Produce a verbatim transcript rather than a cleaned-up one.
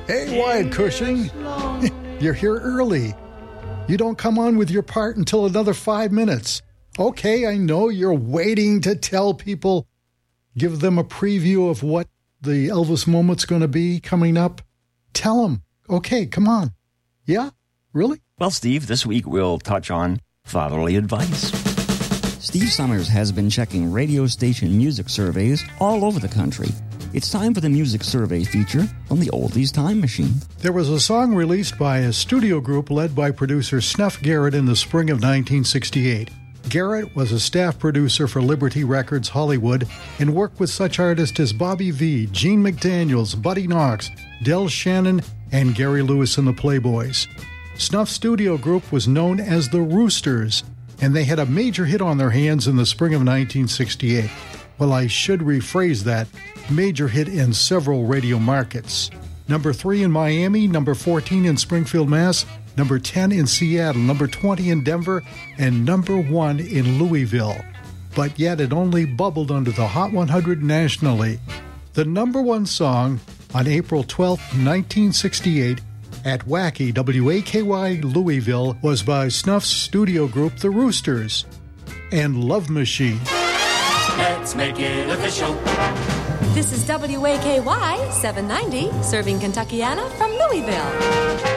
Hey, Wyatt Cushing, you're here early. You don't come on with your part until another five minutes. Okay, I know you're waiting to tell people, give them a preview of what the Elvis moment's going to be coming up. Tell them. Okay, come on. Yeah? Really? Well, Steve, this week we'll touch on fatherly advice. Steve Summers has been checking radio station music surveys all over the country. It's time for the music survey feature on the Oldies Time Machine. There was a song released by a studio group led by producer Snuff Garrett in the spring of nineteen sixty-eight. Garrett was a staff producer for Liberty Records Hollywood and worked with such artists as Bobby Vee, Gene McDaniels, Buddy Knox, Del Shannon, and Gary Lewis and the Playboys. Snuff's studio group was known as the Roosters, and they had a major hit on their hands in the spring of nineteen sixty-eight. Well, I should rephrase that. Major hit in several radio markets. Number three in Miami, number fourteen in Springfield, Mass., number ten in Seattle, number twenty in Denver, and number one in Louisville. But yet it only bubbled under the Hot one hundred nationally. The number one song on April twelfth, nineteen sixty-eight, at Wacky W A K Y Louisville was by Snuff's studio group, The Roosters, and Love Machine. Let's make it official. This is W A K Y seven ninety, serving Kentuckiana from Louisville.